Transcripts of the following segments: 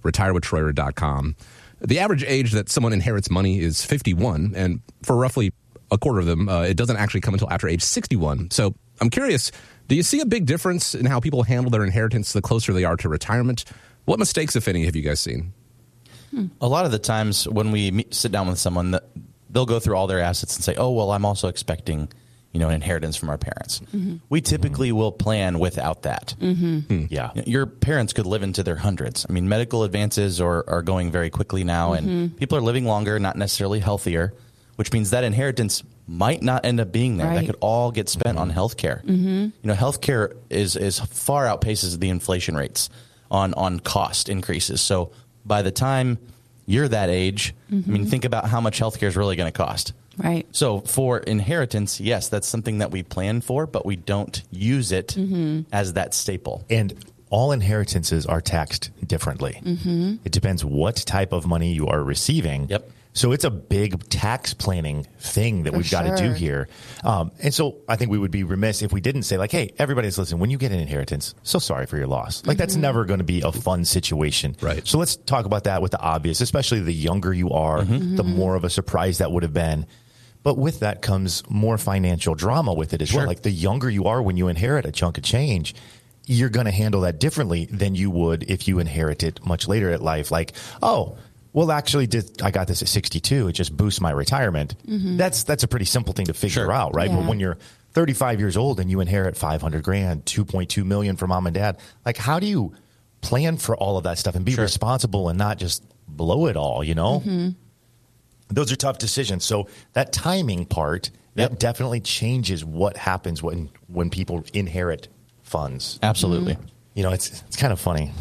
retirewithtroyer.com. The average age that someone inherits money is 51, and for roughly a quarter of them, it doesn't actually come until after age 61. So I'm curious, do you see a big difference in how people handle their inheritance the closer they are to retirement? What mistakes, if any, have you guys seen? A lot of the times when we sit down with someone, they'll go through all their assets and say, oh, well, I'm also expecting an inheritance from our parents. Mm-hmm. We typically will plan without that. Mm-hmm. Yeah. Your parents could live into their hundreds. I mean, medical advances are going very quickly now, and people are living longer, not necessarily healthier, which means that inheritance might not end up being there. Right. That could all get spent on healthcare. Mm-hmm. Healthcare is far outpaces the inflation rates on cost increases. So by the time you're that age, I mean, think about how much healthcare is really going to cost. Right. So for inheritance, yes, that's something that we plan for, but we don't use it as that staple. And all inheritances are taxed differently. Mm-hmm. It depends what type of money you are receiving. Yep. So it's a big tax planning thing that we've got to do here. And so I think we would be remiss if we didn't say, like, hey, everybody's listening. When you get an inheritance, so sorry for your loss. Like, that's never going to be a fun situation. Right. So let's talk about that with the obvious, especially the younger you are, the more of a surprise that would have been. But with that comes more financial drama with it as well. Like, the younger you are when you inherit a chunk of change, you're going to handle that differently than you would if you inherit it much later in life. Like, oh, well, actually, I got this at 62. It just boosts my retirement. Mm-hmm. That's a pretty simple thing to figure out, right? Yeah. But when you're 35 years old and you inherit $500,000, $2.2 million from mom and dad, like, how do you plan for all of that stuff and be responsible and not just blow it all, Mm-hmm. Those are tough decisions. So that timing part, that definitely changes what happens when people inherit funds. Absolutely. It's kind of funny.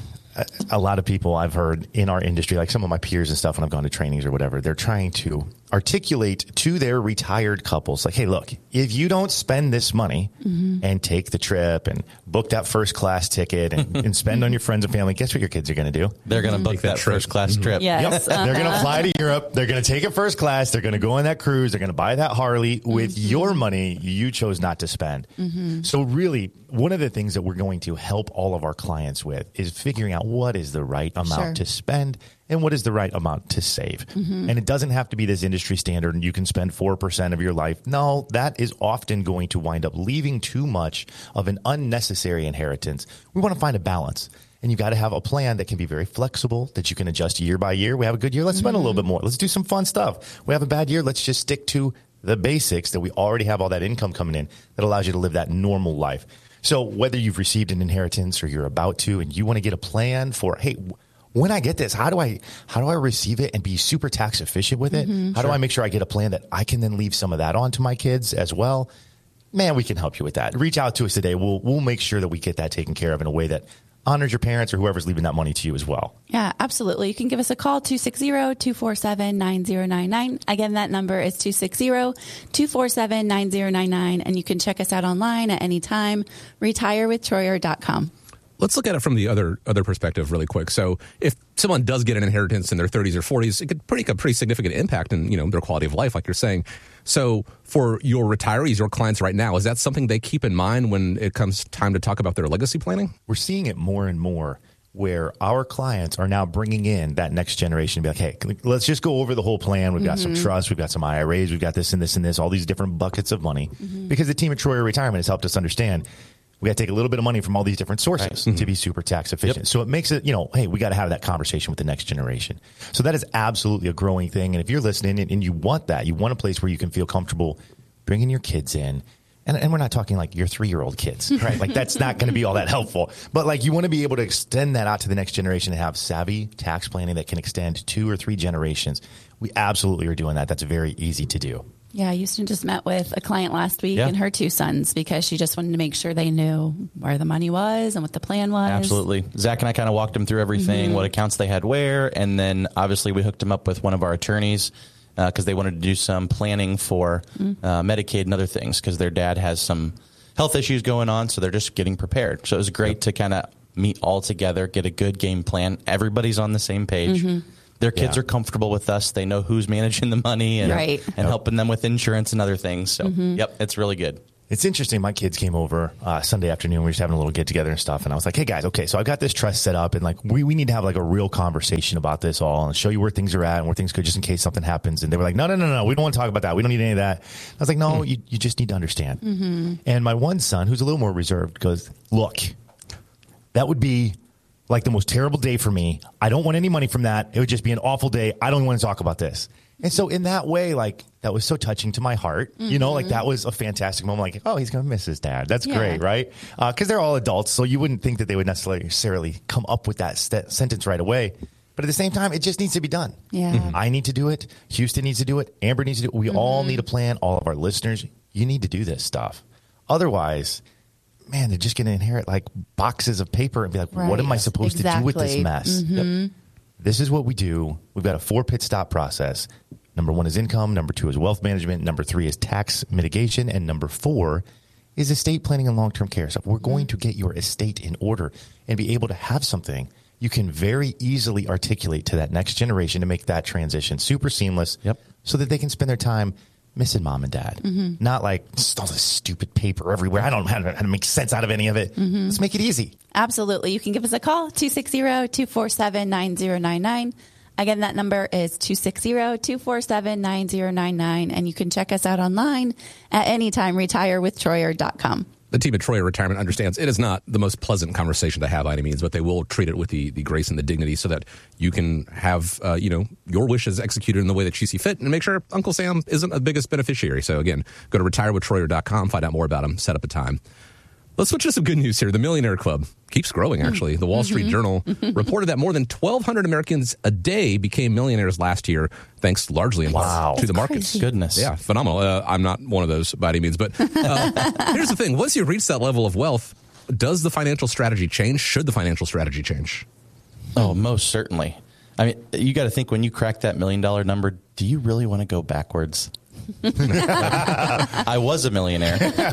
A lot of people I've heard in our industry, like some of my peers and stuff, when I've gone to trainings or whatever, they're trying to articulate to their retired couples, like, hey, look, if you don't spend this money and take the trip and book that first class ticket and spend on your friends and family, guess what your kids are going to do? They're going to book that first class trip. Yes. Yep. They're going to fly to Europe. They're going to take it first class. They're going to go on that cruise. They're going to buy that Harley with your money you chose not to spend. So really, one of the things that we're going to help all of our clients with is figuring out what is the right amount to spend and what is the right amount to save. And it doesn't have to be this industry standard and you can spend 4% of your life. No, that is often going to wind up leaving too much of an unnecessary inheritance. We want to find a balance. And you got to have a plan that can be very flexible, that you can adjust year by year. We have a good year, let's spend a little bit more. Let's do some fun stuff. We have a bad year, let's just stick to the basics that we already have all that income coming in that allows you to live that normal life. So whether you've received an inheritance or you're about to, and you want to get a plan for, hey, when I get this, how do I receive it and be super tax efficient with it? How do I make sure I get a plan that I can then leave some of that on to my kids as well? Man, we can help you with that. Reach out to us today. We'll make sure that we get that taken care of in a way that honors your parents or whoever's leaving that money to you as well. Yeah, absolutely. You can give us a call, 260-247-9099. Again, that number is 260-247-9099. And you can check us out online at any time, retirewithtroyer.com. Let's look at it from the other perspective really quick. So if someone does get an inheritance in their 30s or 40s, it could make a pretty significant impact in, their quality of life, like you're saying. So for your retirees, your clients right now, is that something they keep in mind when it comes time to talk about their legacy planning? We're seeing it more and more where our clients are now bringing in that next generation and be like, hey, let's just go over the whole plan. We've got some trust. We've got some IRAs. We've got this and this and this, all these different buckets of money. Because the team at Troyer Retirement has helped us understand we got to take a little bit of money from all these different sources to be super tax efficient. So it makes it, hey, we got to have that conversation with the next generation. So that is absolutely a growing thing. And if you're listening and you want that, you want a place where you can feel comfortable bringing your kids in. And we're not talking like your 3-year-old kids, right? Like that's not going to be all that helpful. But like you want to be able to extend that out to the next generation and have savvy tax planning that can extend 2 or 3 generations. We absolutely are doing that. That's very easy to do. Yeah, Houston just met with a client last week and her 2 sons because she just wanted to make sure they knew where the money was and what the plan was. Absolutely. Zach and I kind of walked them through everything, what accounts they had where, and then obviously we hooked them up with one of our attorneys because they wanted to do some planning for Medicaid and other things because their dad has some health issues going on, so they're just getting prepared. So it was great to kind of meet all together, get a good game plan. Everybody's on the same page. Their kids are comfortable with us. They know who's managing the money and helping them with insurance and other things. So, it's really good. It's interesting. My kids came over Sunday afternoon. We were just having a little get together and stuff. And I was like, hey guys, okay, so I've got this trust set up and like we need to have like a real conversation about this all and show you where things are at and where things could just in case something happens. And they were like, no. We don't want to talk about that. We don't need any of that. I was like, no, you just need to understand. Mm-hmm. And my one son, who's a little more reserved, goes, look, that would be like the most terrible day for me. I don't want any money from that. It would just be an awful day. I don't want to talk about this. And so in that way, like, that was so touching to my heart. Mm-hmm. You know, like, that was a fantastic moment. Like, oh, he's going to miss his dad. That's great, right? Because they're all adults, so you wouldn't think that they would necessarily come up with that sentence right away. But at the same time, it just needs to be done. Yeah. Mm-hmm. I need to do it. Houston needs to do it. Amber needs to do it. We all need a plan. All of our listeners, you need to do this stuff. Otherwise, man, they're just going to inherit, like, boxes of paper and be like, what am I supposed to do with this mess? Mm-hmm. Yep. This is what we do. We've got a 4-pit stop process. Number 1 is income. Number 2 is wealth management. Number 3 is tax mitigation. And number 4 is estate planning and long-term care. So we're going to get your estate in order and be able to have something you can very easily articulate to that next generation to make that transition super seamless so that they can spend their time missing mom and dad. Mm-hmm. Not like just all this stupid paper everywhere. I don't know how to make sense out of any of it. Mm-hmm. Let's make it easy. Absolutely. You can give us a call, 260-247-9099. Again, that number is 260-247-9099. And you can check us out online at anytime, retirewithtroyer.com. The team at Troyer Retirement understands it is not the most pleasant conversation to have by any means, but they will treat it with the grace and the dignity so that you can have, your wishes executed in the way that you see fit and make sure Uncle Sam isn't the biggest beneficiary. So again, go to retirewithtroyer.com, find out more about him, set up a time. Let's switch to some good news here. The Millionaire Club keeps growing, actually. The Wall Street Journal reported that more than 1,200 Americans a day became millionaires last year, thanks largely in part to the markets. Crazy. Goodness. Yeah, phenomenal. I'm not one of those by any means. But here's the thing. Once you reach that level of wealth, does the financial strategy change? Should the financial strategy change? Oh, most certainly. I mean, you got to think when you crack that $1 million number, do you really want to go backwards? I was a millionaire.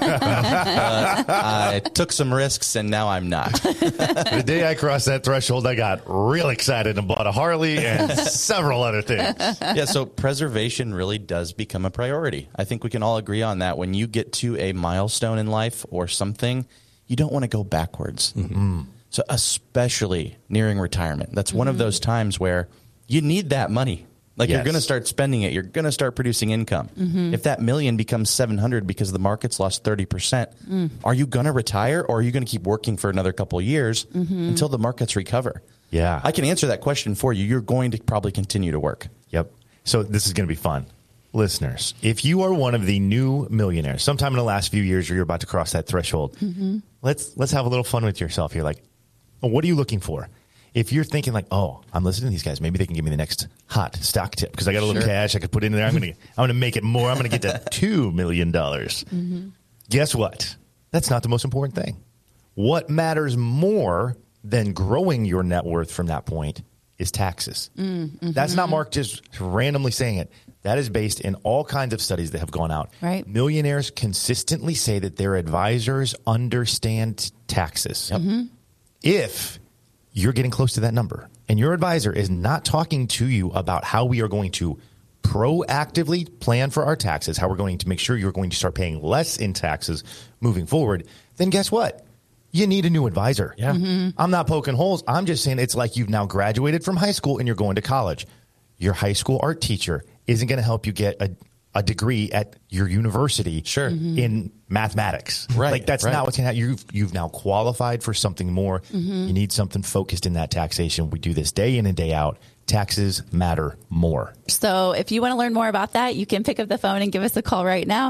I took some risks, and now I'm not. The day I crossed that threshold, I got real excited and bought a Harley and several other things. Yeah, so preservation really does become a priority. I think we can all agree on that. When you get to a milestone in life or something, you don't want to go backwards. Mm-hmm. So especially nearing retirement. That's one of those times where you need that money. Like you're going to start spending it. You're going to start producing income. Mm-hmm. If that million becomes 700 because the market's lost 30%, are you going to retire or are you going to keep working for another couple of years until the markets recover? Yeah. I can answer that question for you. You're going to probably continue to work. Yep. So this is going to be fun. Listeners, if you are one of the new millionaires, sometime in the last few years or you're about to cross that threshold, let's have a little fun with yourself here. Like, what are you looking for? If you're thinking like, oh, I'm listening to these guys, maybe they can give me the next hot stock tip because I got a little cash I could put in there. I'm gonna make it more. I'm gonna get to $2 million. Guess what? That's not the most important thing. What matters more than growing your net worth from that point is taxes. That's not Mark just randomly saying it. That is based in all kinds of studies that have gone out. Right. Millionaires consistently say that their advisors understand taxes. If you're getting close to that number and your advisor is not talking to you about how we are going to proactively plan for our taxes, how we're going to make sure you're going to start paying less in taxes moving forward, then guess what? You need a new advisor. Yeah. I'm not poking holes. I'm just saying it's like you've now graduated from high school and you're going to college. Your high school art teacher isn't going to help you get a degree at your university in mathematics. Right. Like that's not what's going to happen. You've now qualified for something more. You need something focused in that taxation. We do this day in and day out. Taxes matter more. So if you want to learn more about that, you can pick up the phone and give us a call right now,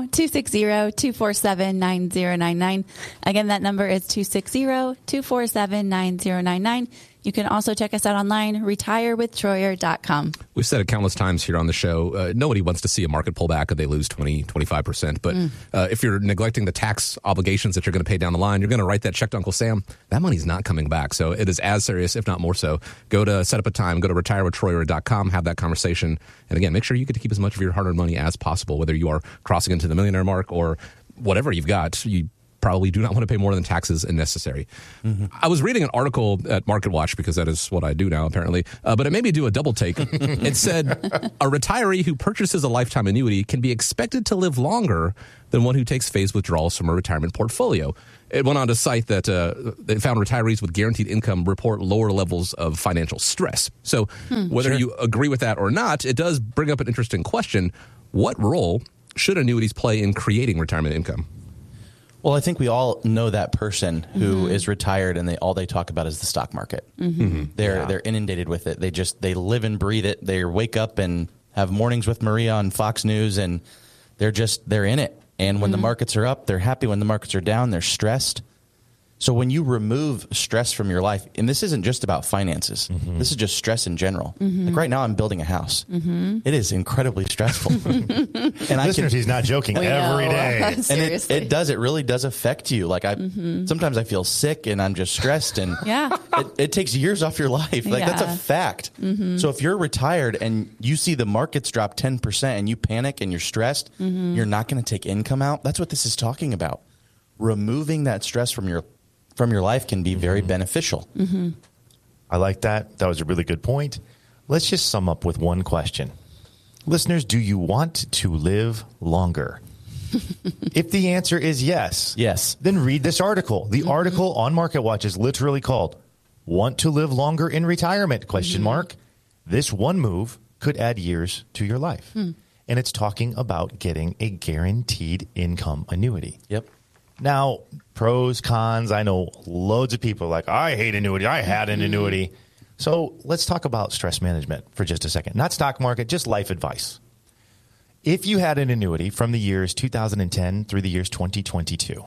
260-247-9099. Again, that number is 260-247-9099. You can also check us out online, retirewithtroyer.com. We've said it countless times here on the show. Nobody wants to see a market pullback and they lose 20, 25%. But if you're neglecting the tax obligations that you're going to pay down the line, you're going to write that check to Uncle Sam. That money's not coming back. So it is as serious, if not more so. Go to set up a time, go to retirewithtroyer.com, have that conversation. And again, make sure you get to keep as much of your hard-earned money as possible, whether you are crossing into the millionaire mark or whatever you've got. You probably do not want to pay more than taxes and necessary. I was reading an article at MarketWatch, because that is what I do now, apparently, but it made me do a double take. It said a retiree who purchases a lifetime annuity can be expected to live longer than one who takes phased withdrawals from a retirement portfolio. It went on to cite that they found retirees with guaranteed income report lower levels of financial stress. So whether you agree with that or not, it does bring up an interesting question. What role should annuities play in creating retirement income? Well, I think we all know that person who is retired and all they talk about is the stock market. They're inundated with it. They live and breathe it. They wake up and have mornings with Maria on Fox News, and they're in it. And when the markets are up, they're happy. When the markets are down, they're stressed. So when you remove stress from your life, and this isn't just about finances, this is just stress in general. Like right now, I'm building a house. It is incredibly stressful. And Listeners, he's not joking every day. And it really does affect you. Like sometimes I feel sick and I'm just stressed, and it takes years off your life. Like that's a fact. So if you're retired and you see the markets drop 10% and you panic and you're stressed, you're not going to take income out. That's what this is talking about. Removing that stress from your life can be very beneficial. I like that. That was a really good point. Let's just sum up with one question. Listeners, do you want to live longer? If the answer is yes, then read this article. The article on MarketWatch is literally called "Want to Live Longer in Retirement?" ? This one move could add years to your life. And it's talking about getting a guaranteed income annuity. Now, pros, cons, I know loads of people are like, I hate annuity. I had an annuity. So let's talk about stress management for just a second. Not stock market, just life advice. If you had an annuity from the years 2010 through the years 2022,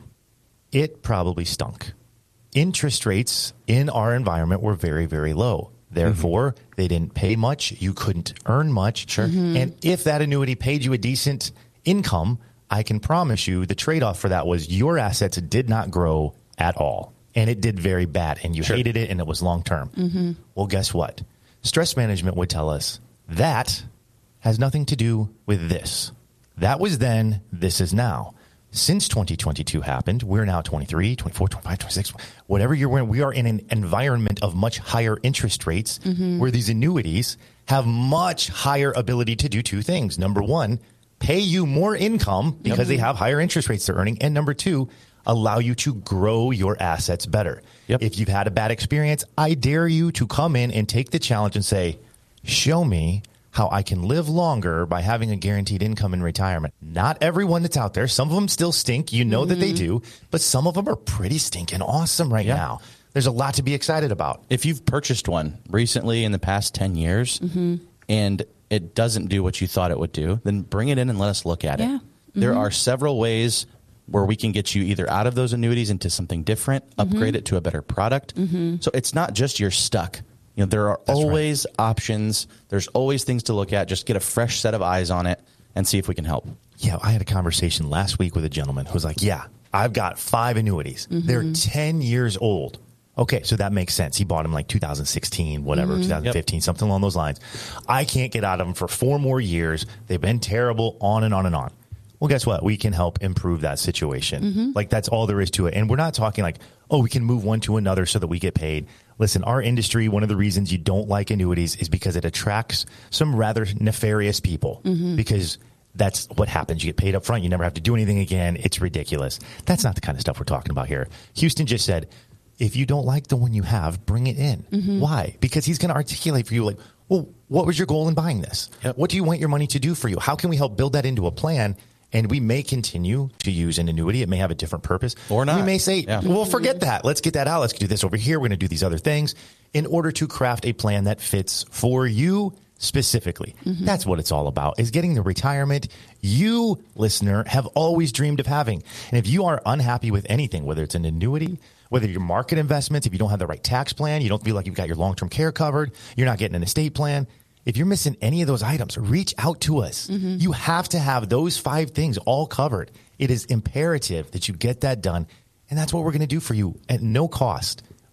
it probably stunk. Interest rates in our environment were very, very low. Therefore, they didn't pay much. You couldn't earn much. And if that annuity paid you a decent income, I can promise you the trade-off for that was your assets did not grow at all. And it did very bad. And you hated it, and it was long-term. Well, guess what? Stress management would tell us that has nothing to do with this. That was then. This is now. Since 2022 happened, we're now 23, 24, 25, 26, whatever you're in, we are in an environment of much higher interest rates where these annuities have much higher ability to do two things. Number one, pay you more income because they have higher interest rates they're earning. And number two, allow you to grow your assets better. If you've had a bad experience, I dare you to come in and take the challenge and say, show me how I can live longer by having a guaranteed income in retirement. Not everyone that's out there. Some of them still stink. You know that they do. But some of them are pretty stinking awesome right now. There's a lot to be excited about. If you've purchased one recently in the past 10 years and it doesn't do what you thought it would do, then bring it in and let us look at it. There are several ways where we can get you either out of those annuities into something different, upgrade it to a better product. So it's not just you're stuck. You know, there are always options. There's always things to look at. Just get a fresh set of eyes on it and see if we can help. Yeah, I had a conversation last week with a gentleman who was like, I've got 5 annuities. They're 10 years old. Okay, so that makes sense. He bought them like 2016, whatever, 2015, something along those lines. I can't get out of them for 4 more years. They've been terrible, on and on and on. Well, guess what? We can help improve that situation. Like, that's all there is to it. And we're not talking like, oh, we can move one to another so that we get paid. Listen, our industry, one of the reasons you don't like annuities is because it attracts some rather nefarious people because that's what happens. You get paid up front. You never have to do anything again. It's ridiculous. That's not the kind of stuff we're talking about here. Houston just said, if you don't like the one you have, bring it in. Why? Because he's going to articulate for you like, well, what was your goal in buying this? What do you want your money to do for you? How can we help build that into a plan? And we may continue to use an annuity. It may have a different purpose. Or not. We may say, well, forget that. Let's get that out. Let's do this over here. We're going to do these other things in order to craft a plan that fits for you specifically. That's what it's all about, is getting the retirement you, listener, have always dreamed of having. And if you are unhappy with anything, whether it's an annuity, whether your market investments, if you don't have the right tax plan, you don't feel like you've got your long-term care covered, you're not getting an estate plan, if you're missing any of those items, reach out to us. You have to have those 5 things all covered. It is imperative that you get that done. And that's what we're going to do for you at no cost.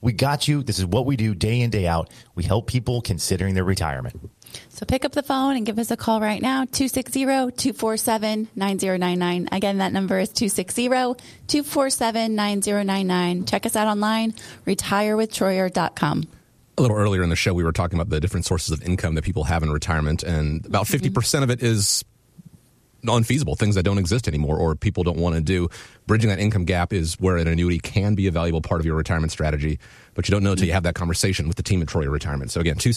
We got you. This is what we do day in, day out. We help people considering their retirement. So pick up the phone and give us a call right now, 260-247-9099. Again, that number is 260-247-9099. Check us out online, retirewithtroyer.com. A little earlier in the show, we were talking about the different sources of income that people have in retirement, and about 50% of it is unfeasible, things that don't exist anymore or people don't want to do. Bridging that income gap is where an annuity can be a valuable part of your retirement strategy, but you don't know until you have that conversation with the team at Troyer Retirement. So again,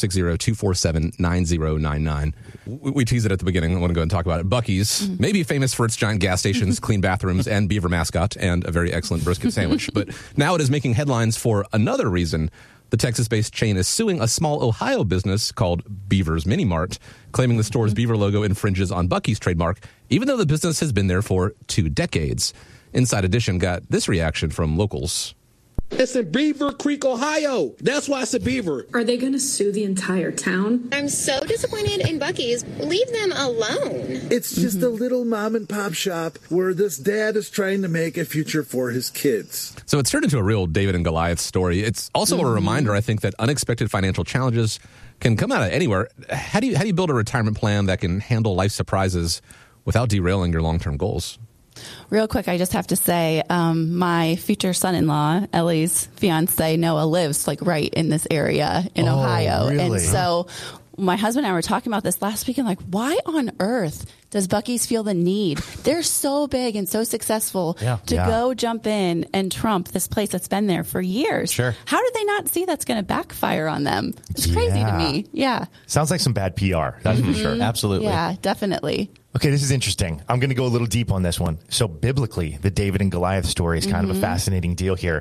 260-247-9099. We teased it at the beginning. I want to go ahead and talk about it. Buc-ee's, maybe famous for its giant gas stations, clean bathrooms, and beaver mascot, and a very excellent brisket sandwich. But now it is making headlines for another reason. The Texas-based chain is suing a small Ohio business called Beaver's Mini Mart, claiming the store's beaver logo infringes on Buc-ee's trademark, even though the business has been there for 2 decades. Inside Edition got this reaction from locals. It's in Beaver Creek, Ohio. That's why it's a beaver. Are they going to sue the entire town? I'm so disappointed in Buc-ee's. Leave them alone. It's just a little mom and pop shop where this dad is trying to make a future for his kids. So it's turned into a real David and Goliath story. It's also a reminder, I think, that unexpected financial challenges can come out of anywhere. How do you build a retirement plan that can handle life surprises without derailing your long-term goals? Real quick, I just have to say, my future son-in-law, Ellie's fiance, Noah, lives like right in this area in Ohio. Really? And so my husband and I were talking about this last week and like, why on earth does Buc-ee's feel the need? They're so big and so successful to go jump in and trump this place that's been there for years. Sure. How did they not see that's going to backfire on them? It's crazy to me. Yeah. Sounds like some bad PR. That's for sure. Absolutely. Yeah, definitely. Okay, this is interesting. I'm going to go a little deep on this one. So biblically, the David and Goliath story is kind of a fascinating deal here.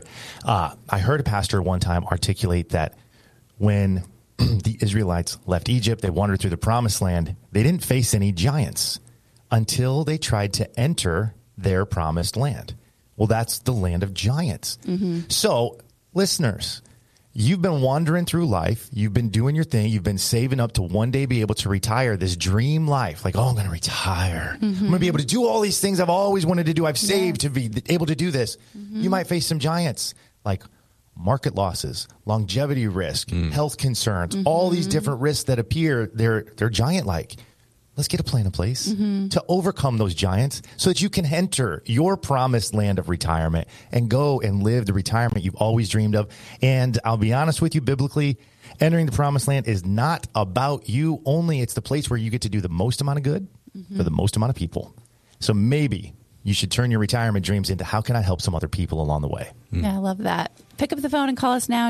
I heard a pastor one time articulate that when the Israelites left Egypt, they wandered through the promised land, they didn't face any giants until they tried to enter their promised land. Well, that's the land of giants. So, listeners, you've been wandering through life. You've been doing your thing. You've been saving up to one day be able to retire, this dream life. Like, I'm going to retire. I'm going to be able to do all these things I've always wanted to do. I've saved to be able to do this. You might face some giants like market losses, longevity risk, health concerns, all these different risks that appear. They're giant-like. Let's get a plan in place to overcome those giants so that you can enter your promised land of retirement and go and live the retirement you've always dreamed of. And I'll be honest with you, biblically, entering the promised land is not about you only. It's the place where you get to do the most amount of good for the most amount of people. So maybe you should turn your retirement dreams into how can I help some other people along the way? Yeah, I love that. Pick up the phone and call us now,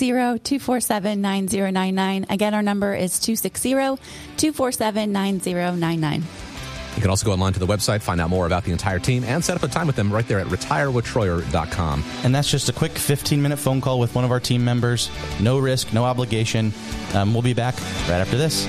260-247-9099. Again, our number is 260-247-9099. You can also go online to the website, find out more about the entire team, and set up a time with them right there at retirewithtroyer.com. And that's just a quick 15-minute phone call with one of our team members. No risk, no obligation. We'll be back right after this.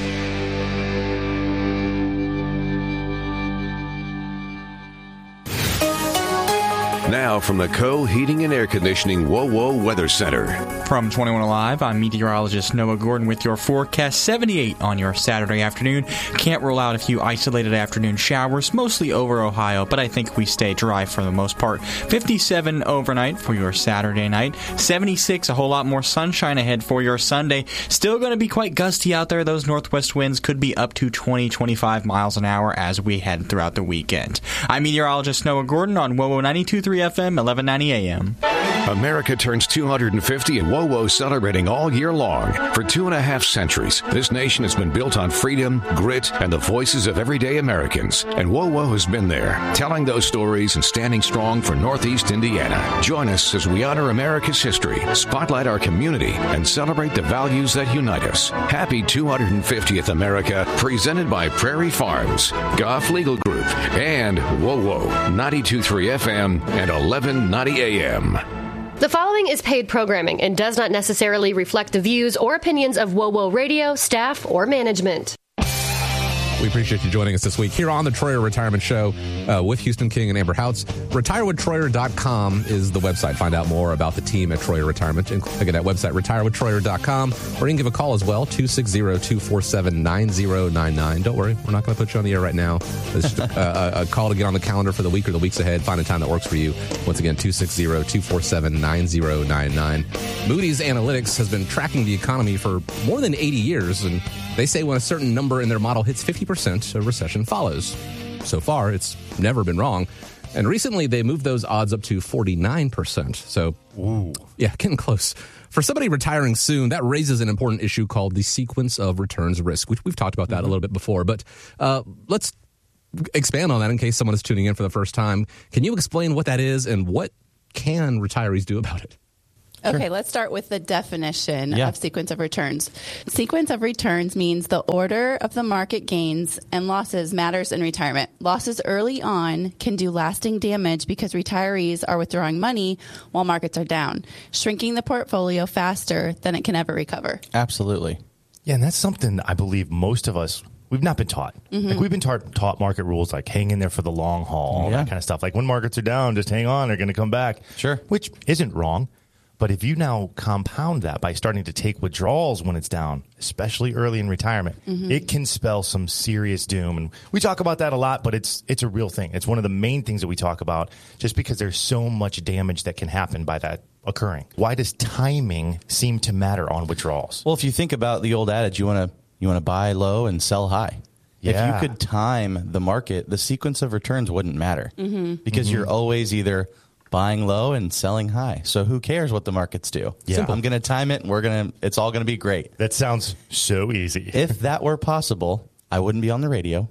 Now from the Co Heating and Air Conditioning WoWo Weather Center. From 21 Alive, I'm meteorologist Noah Gordon with your forecast. 78 on your Saturday afternoon. Can't rule out a few isolated afternoon showers, mostly over Ohio, but I think we stay dry for the most part. 57 overnight for your Saturday night. 76, a whole lot more sunshine ahead for your Sunday. Still going to be quite gusty out there. Those northwest winds could be up to 20-25 miles an hour as we head throughout the weekend. I'm meteorologist Noah Gordon on WoWo 92.3 FM, 1190 AM. America turns 250 and WoWo celebrating all year long. For 2.5 centuries, this nation has been built on freedom, grit, and the voices of everyday Americans. And WoWo has been there, telling those stories and standing strong for Northeast Indiana. Join us as we honor America's history, spotlight our community, and celebrate the values that unite us. Happy 250th America, presented by Prairie Farms, Goff Legal Group, and WoWo 92.3 FM and 1190 AM. The following is paid programming and does not necessarily reflect the views or opinions of WoWo Radio, staff, or management. We appreciate you joining us this week here on the Troyer Retirement Show with Houston King and Amber Houts. RetireWithTroyer.com is the website. Find out more about the team at Troyer Retirement. And again, that website, RetireWithTroyer.com. Or you can give a call as well, 260-247-9099. Don't worry, we're not going to put you on the air right now. It's just a call to get on the calendar for the week or the weeks ahead. Find a time that works for you. Once again, 260-247-9099. Moody's Analytics has been tracking the economy for more than 80 years, and they say when a certain number in their model hits 50%, a recession follows. So far, it's never been wrong. And recently, they moved those odds up to 49%. So, yeah, getting close. For somebody retiring soon, that raises an important issue called the sequence of returns risk, which we've talked about that a little bit before. But let's expand on that in case someone is tuning in for the first time. Can you explain what that is and what can retirees do about it? Okay, let's start with the definition of sequence of returns. Sequence of returns means the order of the market gains and losses matters in retirement. Losses early on can do lasting damage because retirees are withdrawing money while markets are down, shrinking the portfolio faster than it can ever recover. Absolutely. Yeah, and that's something I believe most of us, we've not been taught. Like we've been taught market rules, like hang in there for the long haul, all that kind of stuff. Like when markets are down, just hang on, they're going to come back. Sure. Which isn't wrong. But if you now compound that by starting to take withdrawals when it's down, especially early in retirement, it can spell some serious doom. And we talk about that a lot, but it's a real thing. It's one of the main things that we talk about just because there's so much damage that can happen by that occurring. Why does timing seem to matter on withdrawals? Well, if you think about the old adage, you want to buy low and sell high. Yeah. If you could time the market, the sequence of returns wouldn't matter because you're always either buying low and selling high. So who cares what the markets do? Yeah. Simple. I'm going to time it and it's all going to be great. That sounds so easy. If that were possible, I wouldn't be on the radio.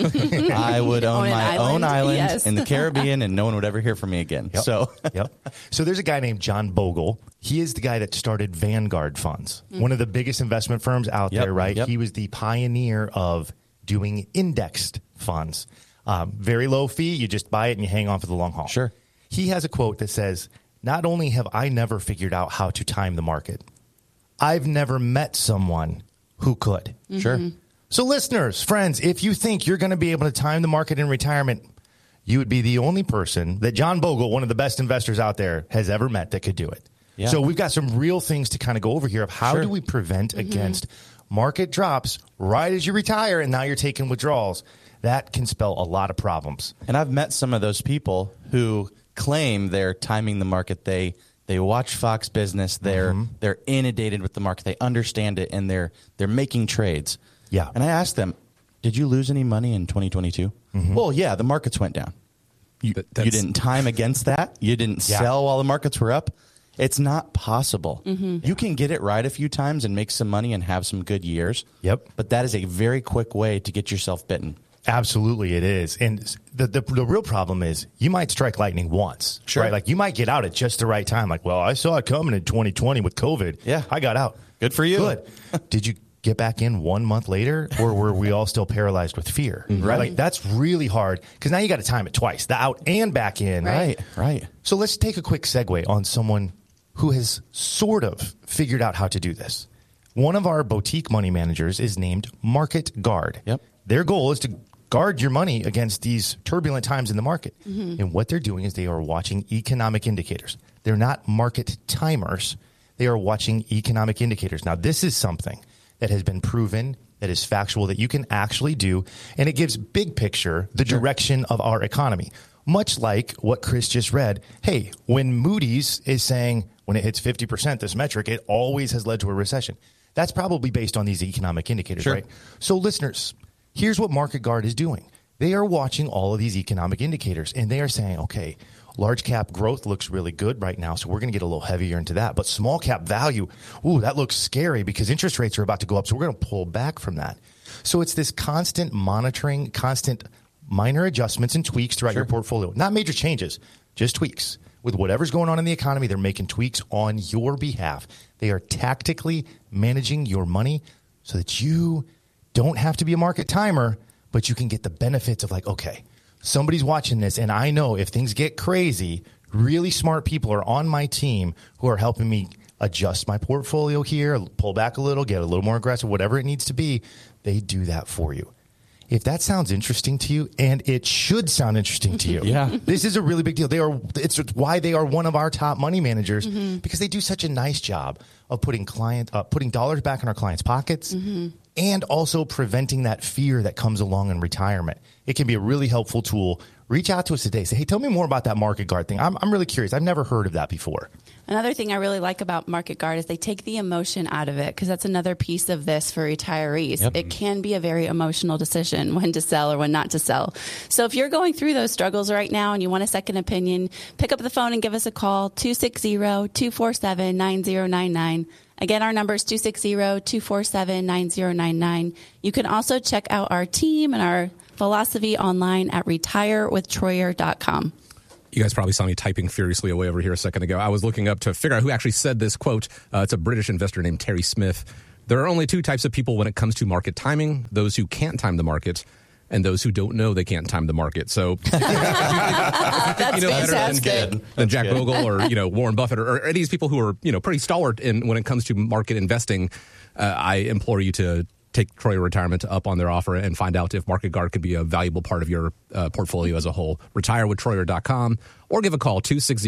I would own my own island in the Caribbean and no one would ever hear from me again. So there's a guy named John Bogle. He is the guy that started Vanguard Funds, one of the biggest investment firms out there, right? He was the pioneer of doing indexed funds. Very low fee. You just buy it and you hang on for the long haul. Sure. He has a quote that says, "Not only have I never figured out how to time the market, I've never met someone who could." Sure. So listeners, friends, if you think you're going to be able to time the market in retirement, you would be the only person that John Bogle, one of the best investors out there, has ever met that could do it. Yeah. So we've got some real things to kind of go over here of how do we prevent against market drops right as you retire and now you're taking withdrawals. That can spell a lot of problems. And I've met some of those people who claim they're timing the market. They watch Fox Business. They're inundated with the market. They understand it, and they're making trades. Yeah. And I asked them, "Did you lose any money in 2022?" Well, yeah, the markets went down. You didn't time against that. You didn't sell while the markets were up. It's not possible. You can get it right a few times and make some money and have some good years. Yep. But that is a very quick way to get yourself bitten. Absolutely, it is. And the real problem is you might strike lightning once, right? Like you might get out at just the right time. Like, well, I saw it coming in 2020 with COVID. Yeah. I got out. Good for you. Good. Did you get back in 1 month later, or were we all still paralyzed with fear? Right. Like that's really hard because now you got to time it twice, the out and back in. Right. So let's take a quick segue on someone who has sort of figured out how to do this. One of our boutique money managers is named Market Guard. Yep. Their goal is to guard your money against these turbulent times in the market. And what they're doing is they are watching economic indicators. They're not market timers. They are watching economic indicators. Now, this is something that has been proven, that is factual, that you can actually do. And it gives big picture the direction of our economy. Much like what Chris just read. Hey, when Moody's is saying when it hits 50%, this metric, it always has led to a recession. That's probably based on these economic indicators, right? So listeners, here's what Market Guard is doing. They are watching all of these economic indicators, and they are saying, okay, large cap growth looks really good right now, so we're going to get a little heavier into that. But small cap value, that looks scary because interest rates are about to go up, so we're going to pull back from that. So it's this constant monitoring, constant minor adjustments and tweaks throughout your portfolio. Not major changes, just tweaks. With whatever's going on in the economy, they're making tweaks on your behalf. They are tactically managing your money so that you don't have to be a market timer, but you can get the benefits of like, okay, somebody's watching this, and I know if things get crazy, really smart people are on my team who are helping me adjust my portfolio here, pull back a little, get a little more aggressive, whatever it needs to be. They do that for you. If that sounds interesting to you, and it should sound interesting to you, this is a really big deal. It's why they are one of our top money managers, because they do such a nice job of putting dollars back in our clients' pockets, and also preventing that fear that comes along in retirement. It can be a really helpful tool. Reach out to us today. Say, hey, tell me more about that Market Guard thing. I'm really curious. I've never heard of that before. Another thing I really like about Market Guard is they take the emotion out of it, because that's another piece of this for retirees. Yep. It can be a very emotional decision when to sell or when not to sell. So if you're going through those struggles right now and you want a second opinion, pick up the phone and give us a call, 260-247-9099. Again, our number is 260-247-9099. You can also check out our team and our philosophy online at retirewithtroyer.com. You guys probably saw me typing furiously away over here a second ago. I was looking up to figure out who actually said this quote. It's a British investor named Terry Smith. There are only two types of people when it comes to market timing: those who can't time the market, and those who don't know they can't time the market. So that's fantastic. Than Jack Bogle or Warren Buffett or any of these people who are pretty stalwart when it comes to market investing, I implore you to take Troyer Retirement up on their offer and find out if Market Guard could be a valuable part of your portfolio as a whole. RetireWithTroyer.com or give a call,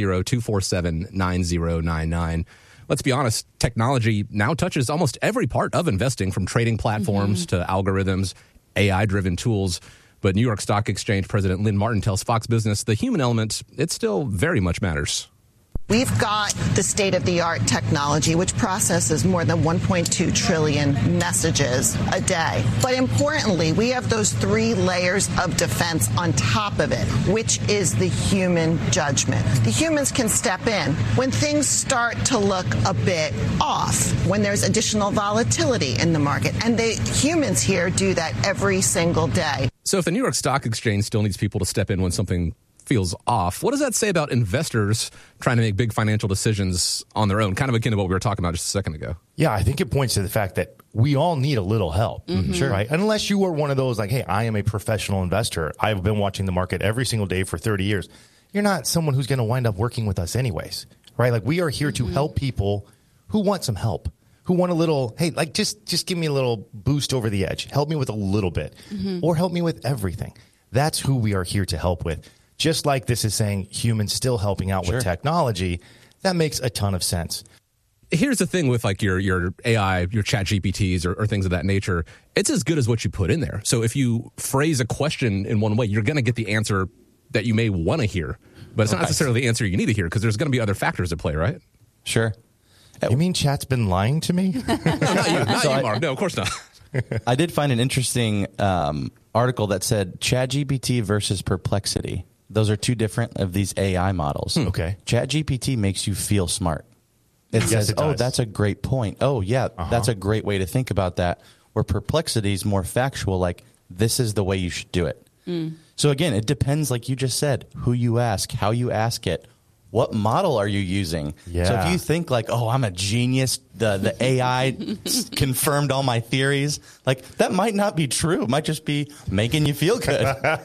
260-247-9099. Let's be honest, technology now touches almost every part of investing, from trading platforms to algorithms, AI-driven tools. But New York Stock Exchange President Lynn Martin tells Fox Business the human element, it still very much matters. We've got the state-of-the-art technology, which processes more than 1.2 trillion messages a day. But importantly, we have those 3 layers of defense on top of it, which is the human judgment. The humans can step in when things start to look a bit off, when there's additional volatility in the market. And the humans here do that every single day. So if the New York Stock Exchange still needs people to step in when something feels off, what does that say about investors trying to make big financial decisions on their own? Kind of akin to what we were talking about just a second ago. Yeah, I think it points to the fact that we all need a little help. Sure. Right? Unless you are one of those like, hey, I am a professional investor. I've been watching the market every single day for 30 years. You're not someone who's going to wind up working with us anyways. Right? Like, we are here to help people who want some help, who want a little, hey, like just give me a little boost over the edge. Help me with a little bit or help me with everything. That's who we are here to help with. Just like this is saying humans still helping out with technology, that makes a ton of sense. Here's the thing with like your AI, your chat GPTs or things of that nature. It's as good as what you put in there. So if you phrase a question in one way, you're going to get the answer that you may want to hear. But it's not necessarily the answer you need to hear, because there's going to be other factors at play, right? Sure. You mean chat's been lying to me? No, not you, Mark. No, of course not. I did find an interesting article that said ChatGPT versus Perplexity. Those are two different of these AI models. Okay. ChatGPT makes you feel smart. It says, oh, that's a great point. Oh, yeah, that's a great way to think about that. Where Perplexity is more factual, like, this is the way you should do it. So, again, it depends, like you just said, who you ask, how you ask it. What model are you using? Yeah. So if you think like, oh, I'm a genius, the AI confirmed all my theories, like that might not be true. It might just be making you feel good.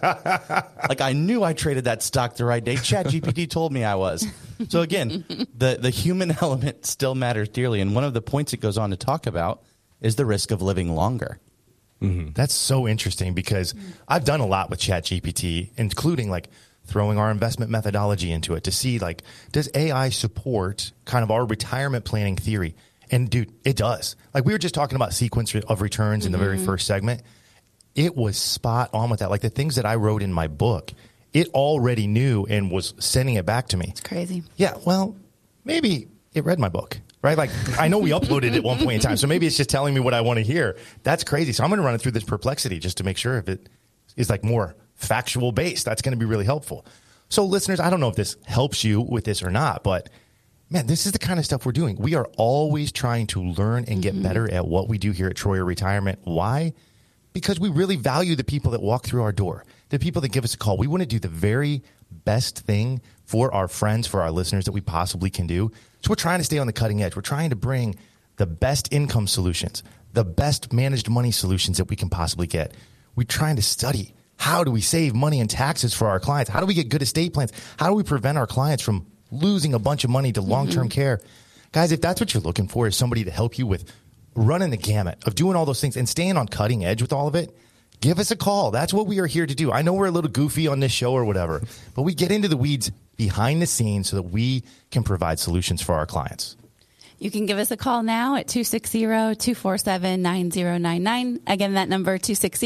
Like, I knew I traded that stock the right day. ChatGPT told me I was. So again, the human element still matters dearly. And one of the points it goes on to talk about is the risk of living longer. That's so interesting, because I've done a lot with ChatGPT, including like throwing our investment methodology into it to see, like, does AI support kind of our retirement planning theory? And dude, it does. Like, we were just talking about sequence of returns in the very first segment. It was spot on with that. Like, the things that I wrote in my book, it already knew and was sending it back to me. It's crazy. Yeah, well, maybe it read my book, right? Like, I know we uploaded it at one point in time, so maybe it's just telling me what I want to hear. That's crazy. So I'm going to run it through this Perplexity just to make sure if it is like more factual based. That's going to be really helpful. So listeners, I don't know if this helps you with this or not, but man, this is the kind of stuff we're doing. We are always trying to learn and get better at what we do here at Troyer Retirement. Why? Because we really value the people that walk through our door, the people that give us a call. We want to do the very best thing for our friends, for our listeners that we possibly can do. So we're trying to stay on the cutting edge. We're trying to bring the best income solutions, the best managed money solutions that we can possibly get. We're trying to study, how do we save money and taxes for our clients? How do we get good estate plans? How do we prevent our clients from losing a bunch of money to long-term care? Guys, if that's what you're looking for, is somebody to help you with running the gamut of doing all those things and staying on cutting edge with all of it, give us a call. That's what we are here to do. I know we're a little goofy on this show or whatever, but we get into the weeds behind the scenes so that we can provide solutions for our clients. You can give us a call now at 260-247-9099. Again, that number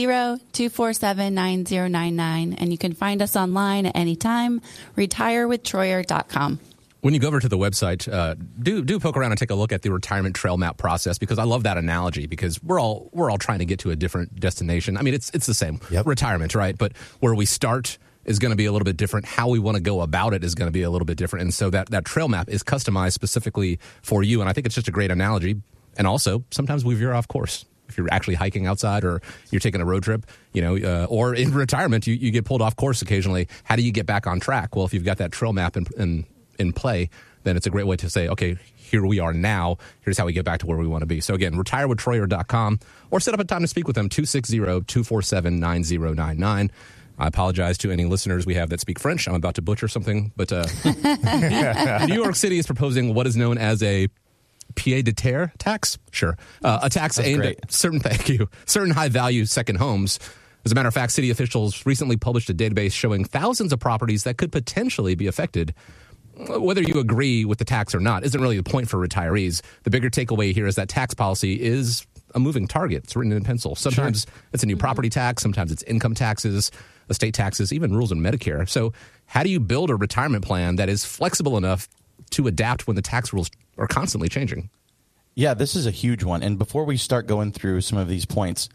260-247-9099. And you can find us online at any time, retirewithtroyer.com. When you go over to the website, do poke around and take a look at the retirement trail map process, because I love that analogy, because we're all trying to get to a different destination. I mean, it's the same retirement, right? But where we start is going to be a little bit different. How we want to go about it is going to be a little bit different. And so that trail map is customized specifically for you. And I think it's just a great analogy. And also, sometimes we veer off course. If you're actually hiking outside or you're taking a road trip, or in retirement, you get pulled off course occasionally. How do you get back on track? Well, if you've got that trail map in play, then it's a great way to say, okay, here we are now. Here's how we get back to where we want to be. So again, retirewithtroyer.com, or set up a time to speak with them, 260-247-9099. I apologize to any listeners we have that speak French. I'm about to butcher something, but New York City is proposing what is known as a pied de terre tax. Sure. A tax That's aimed great. at certain high-value second homes. As a matter of fact, city officials recently published a database showing thousands of properties that could potentially be affected. Whether you agree with the tax or not isn't really the point for retirees. The bigger takeaway here is that tax policy is a moving target. It's written in pencil. Sometimes it's a new property tax. Sometimes it's income taxes, estate taxes, even rules in Medicare. So how do you build a retirement plan that is flexible enough to adapt when the tax rules are constantly changing? Yeah, this is a huge one. And before we start going through some of these points,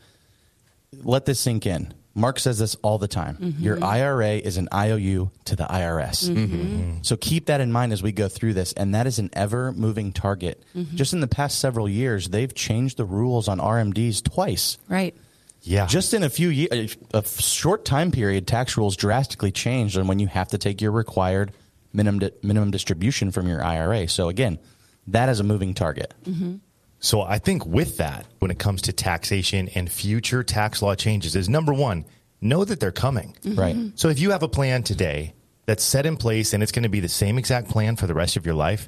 let this sink in. Mark says this all the time. Mm-hmm. Your IRA is an IOU to the IRS. Mm-hmm. So keep that in mind as we go through this. And that is an ever-moving target. Mm-hmm. Just in the past several years, they've changed the rules on RMDs twice. Right. Yeah. Just in a few years, a short time period, tax rules drastically changed on when you have to take your required minimum distribution from your IRA. So again, that is a moving target. Mm-hmm. So I think with that, when it comes to taxation and future tax law changes, is number one, know that they're coming. Mm-hmm. Right. So if you have a plan today that's set in place and it's going to be the same exact plan for the rest of your life,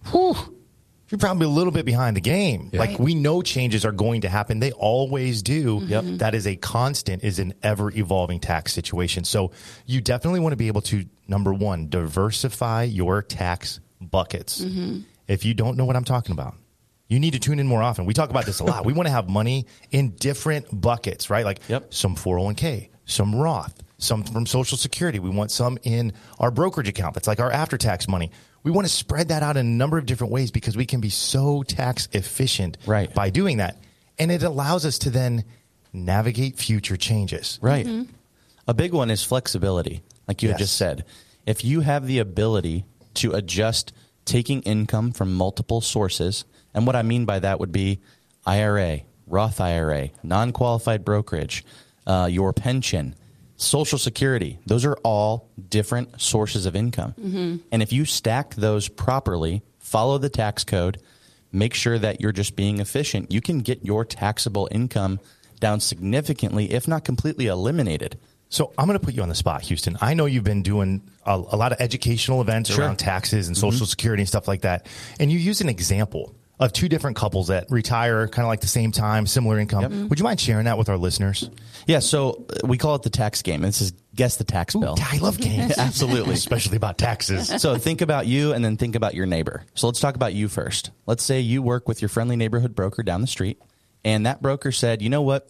you're probably a little bit behind the game. Yeah. Like, we know changes are going to happen. They always do. Mm-hmm. Yep. That is a constant, is an ever-evolving tax situation. So you definitely want to be able to, number one, diversify your tax buckets. Mm-hmm. If you don't know what I'm talking about, you need to tune in more often. We talk about this a lot. We want to have money in different buckets, right? Like some 401k, some Roth, some from Social Security. We want some in our brokerage account. That's like our after-tax money. We want to spread that out in a number of different ways because we can be so tax efficient by doing that. And it allows us to then navigate future changes. Right. Mm-hmm. A big one is flexibility, like you had just said. If you have the ability to adjust taking income from multiple sources, and what I mean by that would be IRA, Roth IRA, non-qualified brokerage, your pension, Social Security. Those are all different sources of income. Mm-hmm. And if you stack those properly, follow the tax code, make sure that you're just being efficient, you can get your taxable income down significantly, if not completely eliminated. So I'm going to put you on the spot, Houston. I know you've been doing a lot of educational events around taxes and Social Security and stuff like that. And you use an example of two different couples that retire kind of like the same time, similar income. Yep. Would you mind sharing that with our listeners? Yeah, so we call it the tax game. This is Guess the Tax Bill. I love games. Absolutely. Especially about taxes. So think about you and then think about your neighbor. So let's talk about you first. Let's say you work with your friendly neighborhood broker down the street, and that broker said, you know what,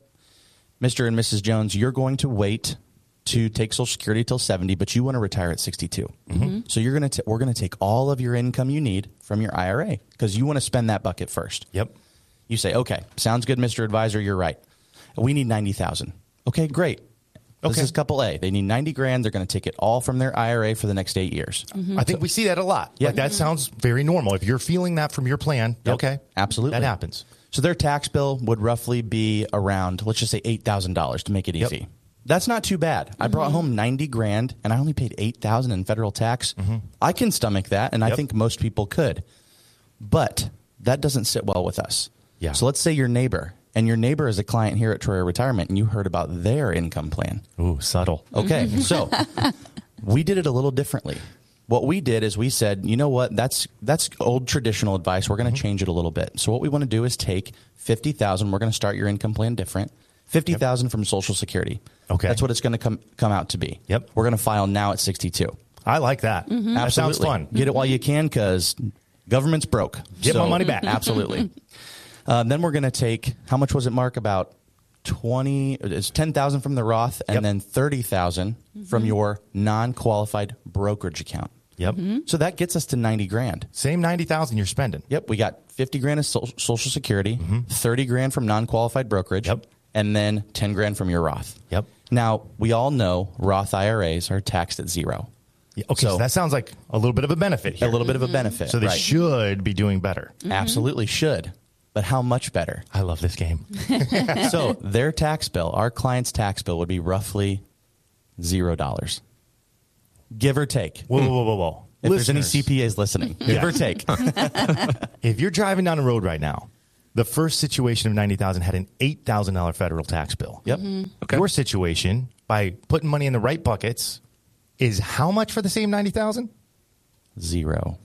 Mr. and Mrs. Jones, you're going to wait to take Social Security till 70, but you want to retire at 62. Mm-hmm. So we're going to take all of your income you need from your IRA because you want to spend that bucket first. Yep. You say, okay, sounds good, Mr. Advisor, you're right. We need $90,000. Okay, great. This is couple A. They need $90,000. They're going to take it all from their IRA for the next 8 years. Mm-hmm. I think we see that a lot. Yeah. Like, that sounds very normal. If you're feeling that from your plan, okay. Absolutely. That happens. So their tax bill would roughly be around, let's just say $8,000 to make it easy. Yep. That's not too bad. I brought home $90,000 and I only paid $8,000 in federal tax. Mm-hmm. I can stomach that, and I think most people could. But that doesn't sit well with us. Yeah. So let's say your neighbor, and your neighbor is a client here at Troyer Retirement, and you heard about their income plan. Ooh, subtle. Okay, so we did it a little differently. What we did is we said, you know what, that's old traditional advice. We're going to change it a little bit. So what we want to do is take $50,000. We're going to start your income plan different. $50,000 from Social Security. Okay. That's what it's going to come out to be. Yep. We're going to file now at 62. I like that. Mm-hmm. That sounds fun. Get it while you can, because government's broke. Get my money back. Absolutely. Then we're going to take, how much was it, Mark? About 20, it's 10,000 from the Roth, and then 30,000 from your non-qualified brokerage account. Yep. So that gets us to 90 grand. Same 90,000 you're spending. Yep. We got 50 grand of Social Security, 30 grand from non-qualified brokerage, and then 10 grand from your Roth. Yep. Now, we all know Roth IRAs are taxed at zero. Okay, so that sounds like a little bit of a benefit here. A little bit of a benefit. So they should be doing better. Absolutely should. But how much better? I love this game. So their tax bill, our client's tax bill, would be roughly $0. Give or take. Whoa. If there's any CPAs listening, give or take. If you're driving down the road right now, the first situation of 90,000 had an $8,000 federal tax bill. Yep. Okay. Your situation, by putting money in the right buckets, is how much for the same 90,000? Zero.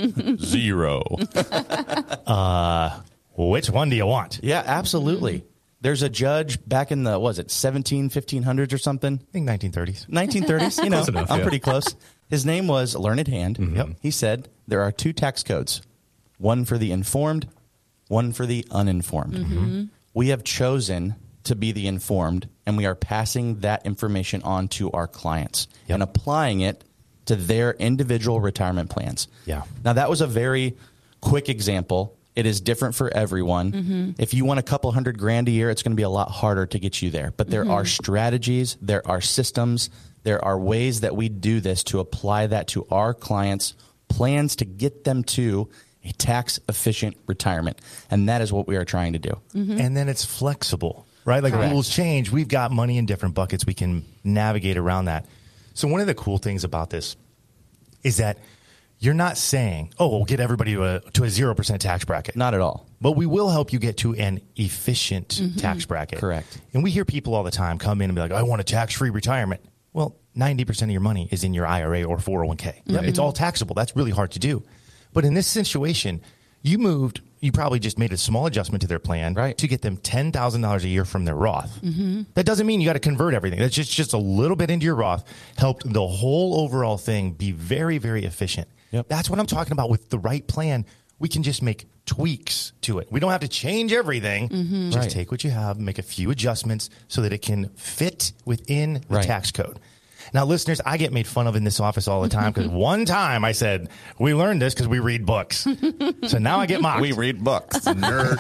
Which one do you want? Yeah, absolutely. There's a judge back in the, 1500s or something? I think 1930s. 1930s, you know, Close enough, I'm yeah. pretty close. His name was Learned Hand. Yep. He said there are two tax codes, one for the informed, one for the uninformed. We have chosen to be the informed, and we are passing that information on to our clients and applying it to their individual retirement plans. Yeah. Now, that was a very quick example. It is different for everyone. If you want a couple $100,000 a year, it's going to be a lot harder to get you there. But there are strategies, there are systems, there are ways that we do this to apply that to our clients' plans to get them to a tax-efficient retirement. And that is what we are trying to do. And then it's flexible, right? Like rules change. We've got money in different buckets. We can navigate around that. So one of the cool things about this is that you're not saying, we'll get everybody to a 0% tax bracket. Not at all. But we will help you get to an efficient tax bracket. Correct. And we hear people all the time come in and be like, I want a tax-free retirement. Well, 90% of your money is in your IRA or 401k. It's all taxable. That's really hard to do. But in this situation, you probably just made a small adjustment to their plan to get them $10,000 a year from their Roth. That doesn't mean you got to convert everything. That's just a little bit into your Roth, helped the whole overall thing be very, very efficient. That's what I'm talking about. With the right plan, we can just make tweaks to it. We don't have to change everything. Just take what you have, make a few adjustments so that it can fit within the tax code. Now, listeners, I get made fun of in this office all the time because one time I said, we learned this because we read books. So now I get mocked. We read books. Nerd.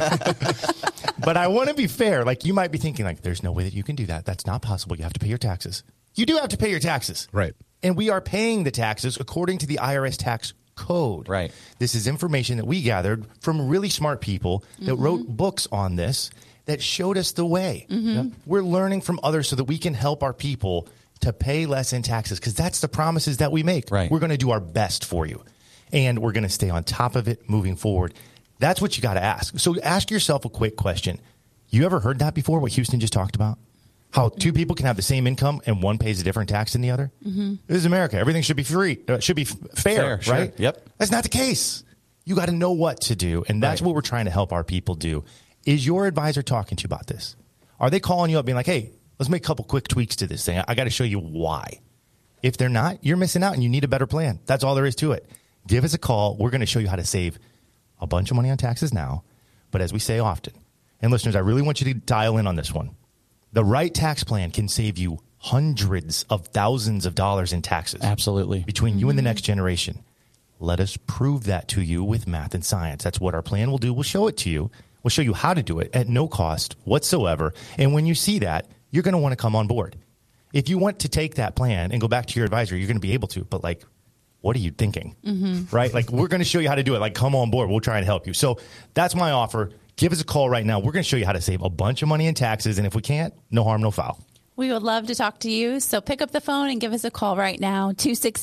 But I want to be fair. Like, you might be thinking, like, there's no way that you can do that. That's not possible. You have to pay your taxes. You do have to pay your taxes. Right. And we are paying the taxes according to the IRS tax code. Right. This is information that we gathered from really smart people that wrote books on this that showed us the way. We're learning from others so that we can help our people to pay less in taxes, because that's the promises that we make. Right. We're going to do our best for you, and we're going to stay on top of it moving forward. That's what you got to ask. So ask yourself a quick question. You ever heard that before, what Houston just talked about? How two people can have the same income and one pays a different tax than the other? This is America. Everything should be free. Should be fair, right? Sure. Yep. That's not the case. You got to know what to do, and that's what we're trying to help our people do. Is your advisor talking to you about this? Are they calling you up being like, hey, let's make a couple quick tweaks to this thing. I got to show you why. If they're not, you're missing out and you need a better plan. That's all there is to it. Give us a call. We're going to show you how to save a bunch of money on taxes now. But as we say often, and listeners, I really want you to dial in on this one. The right tax plan can save you hundreds of thousands of dollars in taxes. Absolutely. Between you and the next generation. Let us prove that to you with math and science. That's what our plan will do. We'll show it to you. We'll show you how to do it at no cost whatsoever. And when you see that, you're going to want to come on board. If you want to take that plan and go back to your advisor, you're going to be able to. But, like, what are you thinking? Right? Like, we're going to show you how to do it. Like, come on board. We'll try and help you. So that's my offer. Give us a call right now. We're going to show you how to save a bunch of money in taxes. And if we can't, no harm, no foul. We would love to talk to you. So pick up the phone and give us a call right now,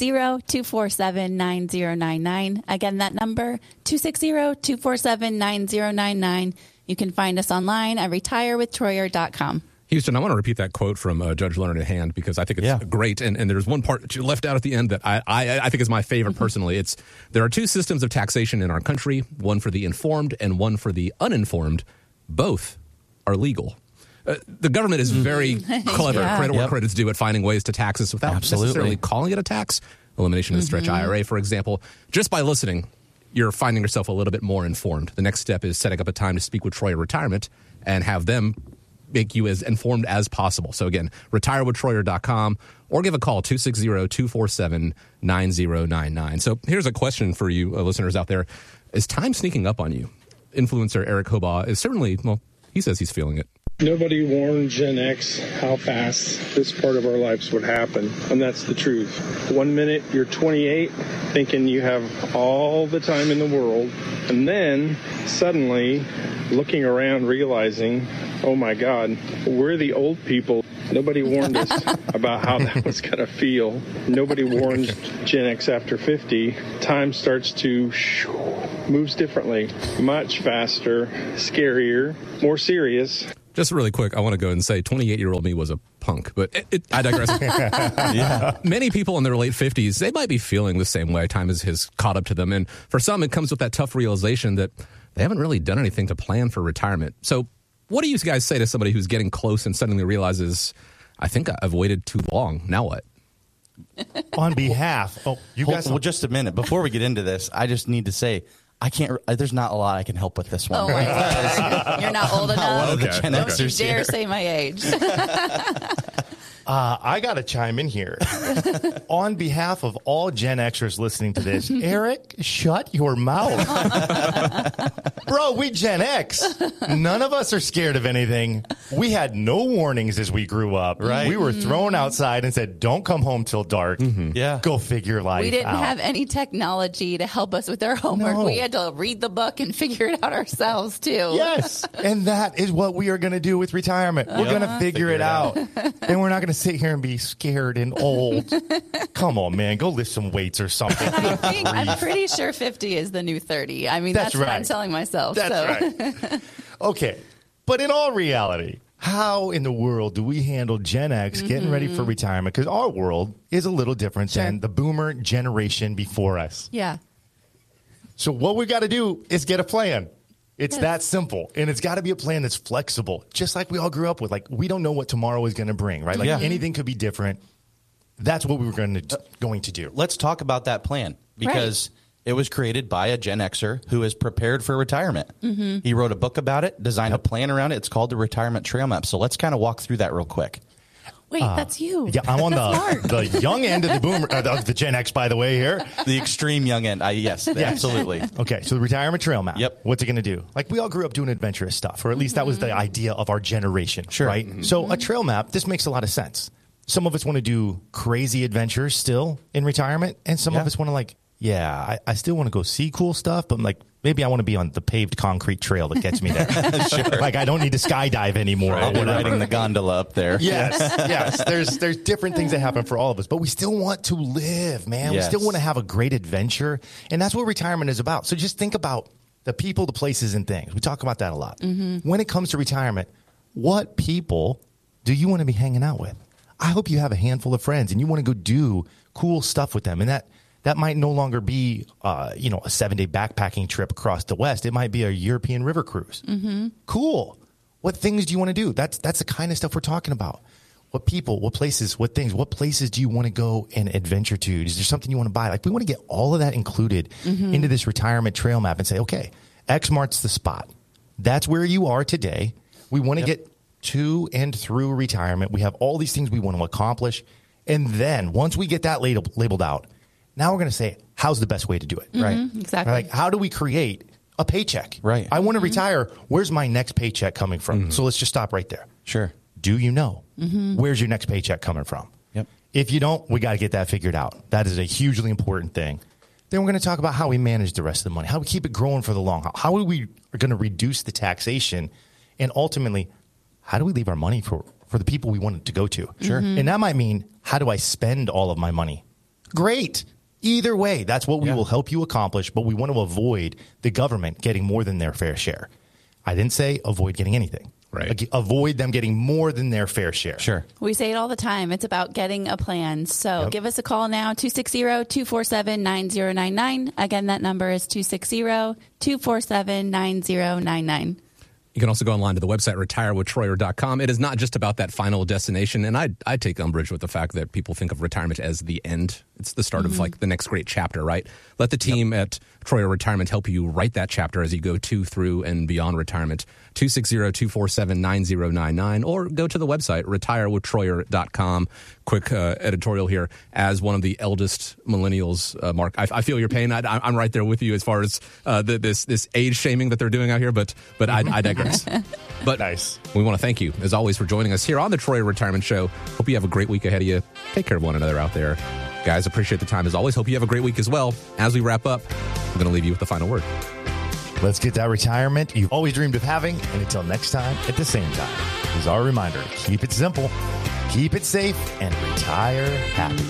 260-247-9099. Again, that number, 260-247-9099. You can find us online at retirewithtroyer.com. Houston, I want to repeat that quote from Judge Learned Hand because I think it's great. And there's one part that you left out at the end that I think is my favorite personally. It's there are two systems of taxation in our country, one for the informed and one for the uninformed. Both are legal. the government is very clever, credit where credit's due, at finding ways to tax us without necessarily calling it a tax. Elimination of the stretch IRA, for example. Just by listening, you're finding yourself a little bit more informed. The next step is setting up a time to speak with Troyer Retirement and have them make you as informed as possible. So again, retirewithtroyer.com or give a call, 260-247-9099. So here's a question for you listeners out there. Is time sneaking up on you? Influencer Eric Hobaugh is certainly, well, he says he's feeling it. Nobody warned Gen X how fast this part of our lives would happen, and that's the truth. 1 minute you're 28, thinking you have all the time in the world, and then suddenly looking around realizing, oh my God, we're the old people. Nobody warned us about how that was going to feel. Nobody warned Gen X after 50. Time starts to moves differently, much faster, scarier, more serious. Just really quick, I want to go and say 28-year-old me was a punk, but I digress. Many people in their late 50s, they might be feeling the same way. Time has caught up to them. And for some, it comes with that tough realization that they haven't really done anything to plan for retirement. So what do you guys say to somebody who's getting close and suddenly realizes, I think I've waited too long. Now what? On behalf... Well, just a minute. Before we get into this, I just need to say, I can't. There's not a lot I can help with this one. Oh my God. You're not old enough. Don't you dare say my age. I got to chime in here. On behalf of all Gen Xers listening to this, Eric, shut your mouth. Bro, we Gen X. None of us are scared of anything. We had no warnings as we grew up. Right. We were thrown outside and said, don't come home till dark. Yeah. Go figure life out. We didn't have any technology to help us with our homework. No. We had to read the book and figure it out ourselves, too. Yes. And that is what we are going to do with retirement. We're going to figure it out. And we're not going to sit here and be scared and old. Come on, man. Go lift some weights or something. I'm pretty sure 50 is the new 30. I mean, that's what I'm telling myself. Right. Okay. But in all reality, how in the world do we handle Gen X getting ready for retirement? Because our world is a little different than the boomer generation before us. Yeah. So what we got to do is get a plan. It's that simple. And it's got to be a plan that's flexible, just like we all grew up with. Like, we don't know what tomorrow is going to bring, right? Like, anything could be different. That's what we were going to do. Let's talk about that plan, because it was created by a Gen Xer who is prepared for retirement. He wrote a book about it, designed a plan around it. It's called the Retirement Trail Map. So let's kind of walk through that real quick. Wait, that's you. Yeah, I'm on the young end of the boomer, of the Gen X, by the way, here. The extreme young end. Yes, absolutely. Okay, so the Retirement Trail Map. Yep. What's it going to do? Like, we all grew up doing adventurous stuff, or at least that was the idea of our generation, right? So a trail map, this makes a lot of sense. Some of us want to do crazy adventures still in retirement, and some of us want to I still want to go see cool stuff, but maybe I want to be on the paved concrete trail that gets me there. Like, I don't need to skydive anymore. Right, riding the gondola up there. Yes. There's different things that happen for all of us, but we still want to live, man. Yes. We still want to have a great adventure, and that's what retirement is about. So just think about the people, the places, and things. We talk about that a lot. When it comes to retirement, what people do you want to be hanging out with? I hope you have a handful of friends, and you want to go do cool stuff with them, and that might no longer be, a 7-day backpacking trip across the West. It might be a European river cruise. Cool. What things do you want to do? That's the kind of stuff we're talking about. What people, what places, what things, what places do you want to go and adventure to? Is there something you want to buy? Like, we want to get all of that included into this retirement trail map and say, okay, X marks the spot. That's where you are today. We want to get to and through retirement. We have all these things we want to accomplish. And then once we get that labeled out, now we're going to say, how's the best way to do it? Right. Exactly. Like, how do we create a paycheck? Right. I want to retire. Where's my next paycheck coming from? So let's just stop right there. Sure. Do you know where's your next paycheck coming from? Yep. If you don't, we got to get that figured out. That is a hugely important thing. Then we're going to talk about how we manage the rest of the money, how we keep it growing for the long haul, how we are going to reduce the taxation, and ultimately, how do we leave our money for the people we want it to go to? Sure. And that might mean, how do I spend all of my money? Great. Either way, that's what we will help you accomplish, but we want to avoid the government getting more than their fair share. I didn't say avoid getting anything. Right. Avoid them getting more than their fair share. Sure. We say it all the time. It's about getting a plan. So give us a call now, 260-247-9099. Again, that number is 260-247-9099. You can also go online to the website, retirewithtroyer.com. It is not just about that final destination. And I take umbrage with the fact that people think of retirement as the end. It's the start of like the next great chapter, right? Let the team at Troyer Retirement help you write that chapter as you go to, through, and beyond retirement. 260-247-9099, or go to the website, retirewithtroyer.com. Quick editorial here. As one of the eldest millennials, Mark, I feel your pain. I'm right there with you as far as this age shaming that they're doing out here, but I digress. But nice. We want to thank you, as always, for joining us here on the Troyer Retirement Show. Hope you have a great week ahead of you. Take care of one another out there. Guys, appreciate the time as always. Hope you have a great week as well. As we wrap up, I'm going to leave you with the final word. Let's get that retirement you've always dreamed of having. And until next time, at the same time, here's our reminder. Keep it simple, keep it safe, and retire happy.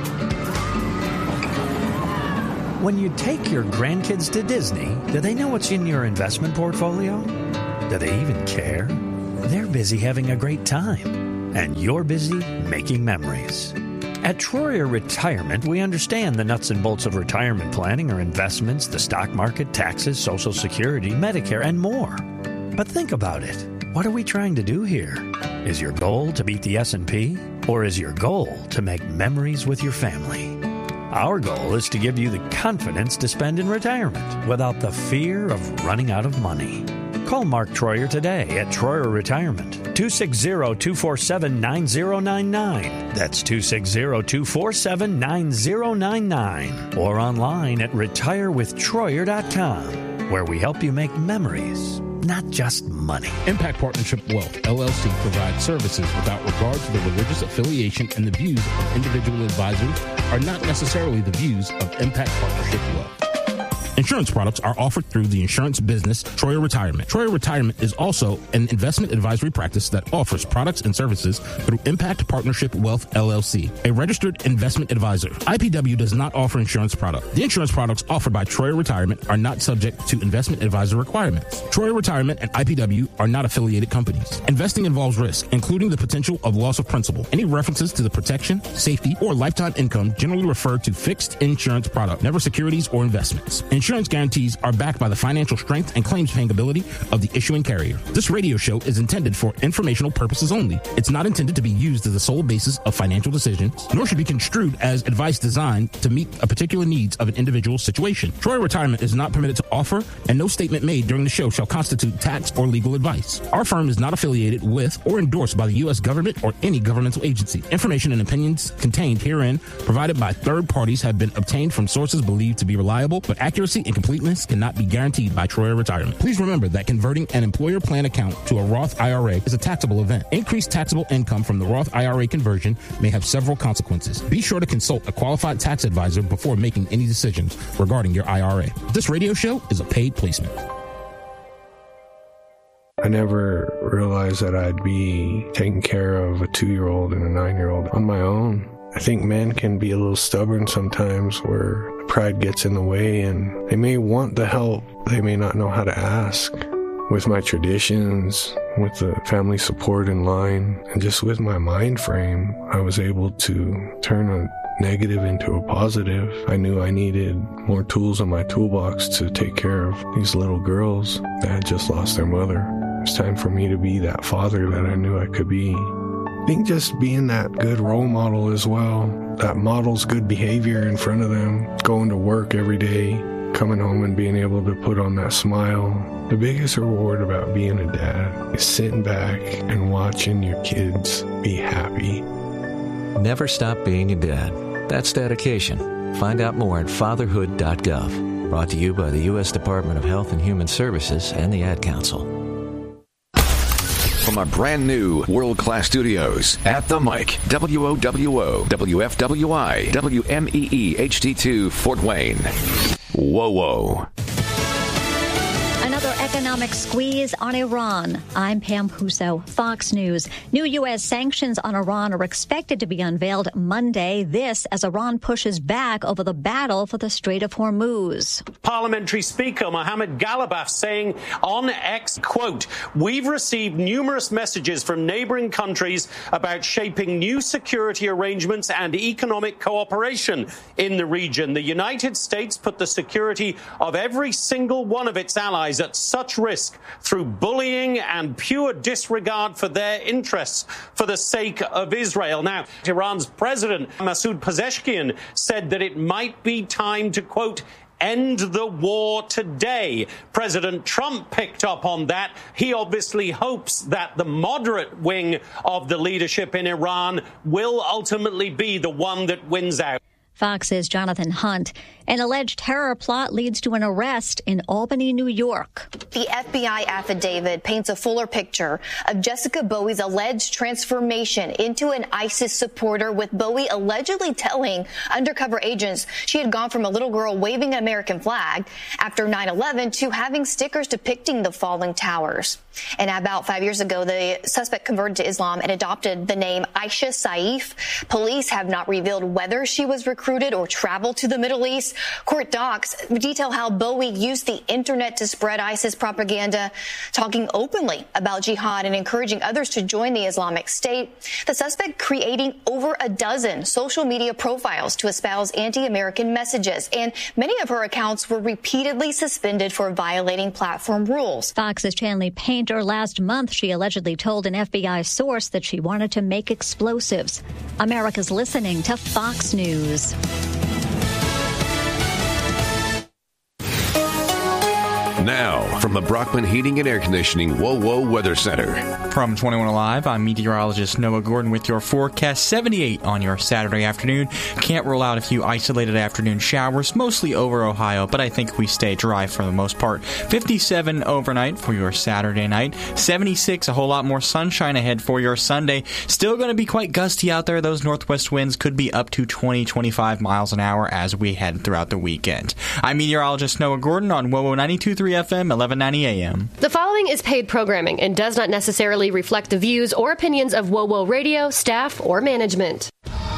When you take your grandkids to Disney, do they know what's in your investment portfolio? Do they even care? They're busy having a great time, and you're busy making memories. At Troyer Retirement, we understand the nuts and bolts of retirement planning or investments, the stock market, taxes, Social Security, Medicare, and more. But think about it. What are we trying to do here? Is your goal to beat the S&P? Or is your goal to make memories with your family? Our goal is to give you the confidence to spend in retirement without the fear of running out of money. Call Mark Troyer today at Troyer Retirement, 260-247-9099. That's 260-247-9099. Or online at retirewithtroyer.com, where we help you make memories, not just money. Impact Partnership Wealth, LLC, provides services without regard to the religious affiliation, and the views of individual advisors are not necessarily the views of Impact Partnership Wealth. Insurance products are offered through the insurance business Troyer Retirement. Troyer Retirement is also an investment advisory practice that offers products and services through Impact Partnership Wealth, LLC, a registered investment advisor. IPW does not offer insurance products. The insurance products offered by Troyer Retirement are not subject to investment advisor requirements. Troyer Retirement and IPW are not affiliated companies. Investing involves risk, including the potential of loss of principal. Any references to the protection, safety, or lifetime income generally refer to fixed insurance product, never securities or investments. Insurance guarantees are backed by the financial strength and claims paying ability of the issuing carrier. This radio show is intended for informational purposes only. It's not intended to be used as the sole basis of financial decisions, nor should be construed as advice designed to meet a particular needs of an individual situation. Troyer Retirement is not permitted to offer, and no statement made during the show shall constitute tax or legal advice. Our firm is not affiliated with or endorsed by the U.S. government or any governmental agency. Information and opinions contained herein provided by third parties have been obtained from sources believed to be reliable, but accuracy and completeness cannot be guaranteed by Troyer Retirement. Please remember that converting an employer plan account to a Roth IRA is a taxable event. Increased taxable income from the Roth IRA conversion may have several consequences. Be sure to consult a qualified tax advisor before making any decisions regarding your IRA. This radio show is a paid placement. I never realized that I'd be taking care of a 2-year-old and a 9-year-old on my own. I think men can be a little stubborn sometimes, where pride gets in the way, and they may want the help, they may not know how to ask. With my traditions, with the family support in line, and just with my mind frame, I was able to turn a negative into a positive. I knew I needed more tools in my toolbox to take care of these little girls that had just lost their mother. It's time for me to be that father that I knew I could be. I think just being that good role model as well, that models good behavior in front of them, going to work every day, coming home and being able to put on that smile. The biggest reward about being a dad is sitting back and watching your kids be happy. Never stop being a dad. That's dedication. Find out more at fatherhood.gov. Brought to you by the U.S. Department of Health and Human Services and the Ad Council. From our brand new world-class studios at The Mic, WOWO, WFWI, WMEE HD2 Fort Wayne. Whoa. Another economic squeeze on Iran. I'm Pam Huso, Fox News. New U.S. sanctions on Iran are expected to be unveiled Monday. This as Iran pushes back over the battle for the Strait of Hormuz. Parliamentary Speaker Mohammed Ghalibaf saying on X, quote, "We've received numerous messages from neighboring countries about shaping new security arrangements and economic cooperation in the region. The United States put the security of every single one of its allies allies at such risk through bullying and pure disregard for their interests for the sake of Israel. Now, Iran's President Masoud Pezeshkian said that it might be time to, quote, end the war today. President Trump picked up on that. He obviously hopes that the moderate wing of the leadership in Iran will ultimately be the one that wins out. Fox's Jonathan Hunt. An alleged terror plot leads to an arrest in Albany, New York. The FBI affidavit paints a fuller picture of Jessica Bowie's alleged transformation into an ISIS supporter, with Bowie allegedly telling undercover agents she had gone from a little girl waving an American flag after 9/11 to having stickers depicting the falling towers. And about 5 years ago, the suspect converted to Islam and adopted the name Aisha Saif. Police have not revealed whether she was recruited or traveled to the Middle East. Court docs detail how Bowie used the internet to spread ISIS propaganda, talking openly about jihad and encouraging others to join the Islamic State. The suspect creating over a dozen social media profiles to espouse anti-American messages, and many of her accounts were repeatedly suspended for violating platform rules. Fox's Chanley Painter. Last month, she allegedly told an FBI source that she wanted to make explosives. America's listening to Fox News. Now, from the Brockman Heating and Air Conditioning WOWO Weather Center. From 21 Alive, I'm meteorologist Noah Gordon with your forecast. 78 on your Saturday afternoon. Can't rule out a few isolated afternoon showers, mostly over Ohio, but I think we stay dry for the most part. 57 overnight for your Saturday night. 76, a whole lot more sunshine ahead for your Sunday. Still going to be quite gusty out there. Those northwest winds could be up to 20-25 miles an hour as we head throughout the weekend. I'm meteorologist Noah Gordon on WOWO 92.3 FM, 1190 AM. The following is paid programming and does not necessarily reflect the views or opinions of WOWO Radio, staff, or management.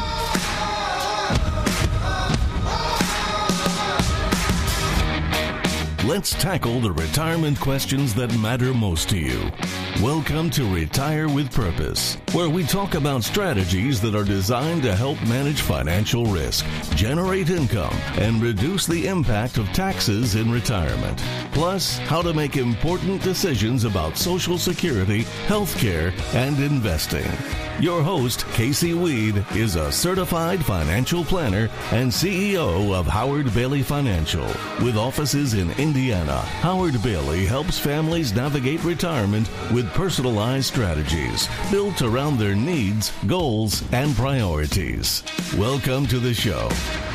Let's tackle the retirement questions that matter most to you. Welcome to Retire with Purpose, where we talk about strategies that are designed to help manage financial risk, generate income, and reduce the impact of taxes in retirement. Plus, how to make important decisions about Social Security, healthcare, and investing. Your host, Casey Weed, is a certified financial planner and CEO of Howard Bailey Financial. With offices in Indiana, Howard Bailey helps families navigate retirement with personalized strategies built around their needs, goals, and priorities. Welcome to the show.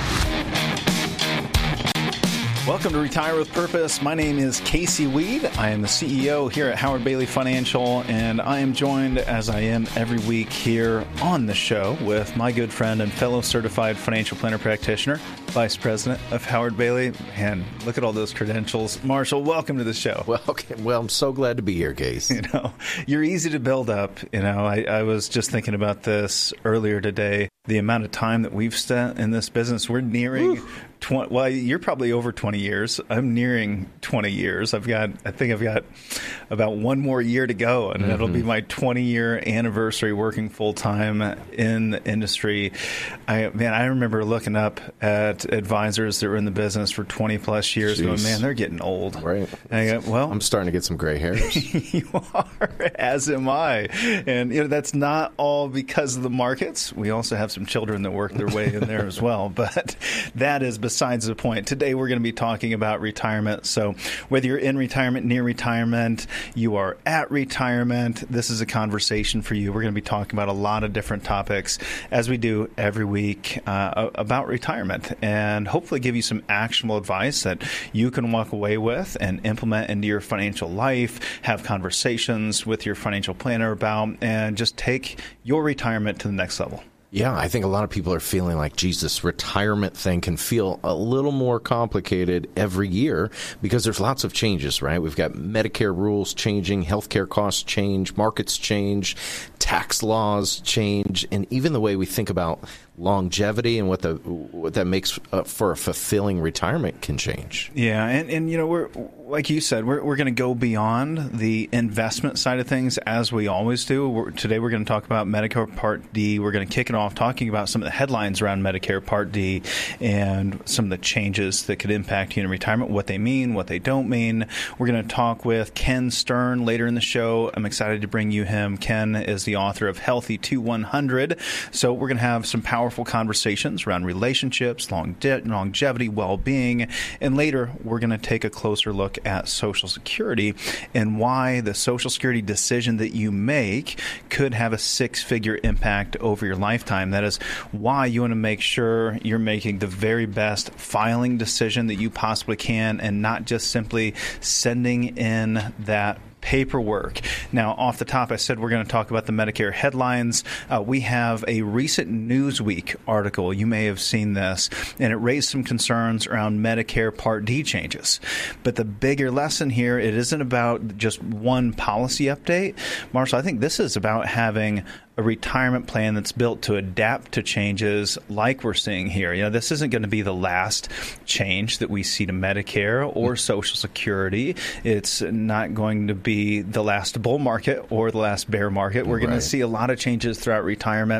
Welcome to Retire with Purpose. My name is Casey Weed. I am the CEO here at Howard Bailey Financial, and I am joined, as I am every week here on the show, with my good friend and fellow certified financial planner practitioner, Vice President of Howard Bailey. And look at all those credentials. Marshall, welcome to the show. Well, I'm so glad to be here, Case. You're easy to build up. I was just thinking about this earlier today. The amount of time that we've spent in this business, we're nearing 20, well, you're probably over 20 years. I'm nearing 20 years. I think I've got about one more year to go, and it'll be my 20-year anniversary working full-time in the industry. I remember looking up at advisors that were in the business for 20-plus years going, man, they're getting old. Right. And I go, I'm starting to get some gray hairs. You are, as am I. And that's not all because of the markets. We also have some children that work their way in there as well. But that is besides the point. Today we're going to be talking about retirement. So whether you're in retirement, near retirement, you are at retirement, this is a conversation for you. We're going to be talking about a lot of different topics, as we do every week, about retirement, and hopefully give you some actionable advice that you can walk away with and implement into your financial life, have conversations with your financial planner about, and just take your retirement to the next level. Yeah, I think a lot of people are feeling like, Jesus, retirement thing can feel a little more complicated every year because there's lots of changes, right? We've got Medicare rules changing, healthcare costs change, markets change, tax laws change, and even the way we think about longevity and what that makes for a fulfilling retirement can change. Yeah, and we're, like you said, we're going to go beyond the investment side of things, as we always do. Today we're going to talk about Medicare Part D. We're going to kick it off off talking about some of the headlines around Medicare Part D and some of the changes that could impact you in retirement, what they mean, what they don't mean. We're going to talk with Ken Stern later in the show. I'm excited to bring you him. Ken is the author of Healthy to 100. So we're going to have some powerful conversations around relationships, longevity, well-being, and later we're going to take a closer look at Social Security and why the Social Security decision that you make could have a six-figure impact over your lifetime. That is why you want to make sure you're making the very best filing decision that you possibly can and not just simply sending in that paperwork. Now, off the top, I said we're going to talk about the Medicare headlines. We have a recent Newsweek article. You may have seen this, and it raised some concerns around Medicare Part D changes. But the bigger lesson here, it isn't about just one policy update. Marshall, I think this is about having a retirement plan that's built to adapt to changes like we're seeing here. You know, this isn't going to be the last change that we see to Medicare or Social Security. It's not going to be the last bull market or the last bear market. We're going to see a lot of changes throughout retirement.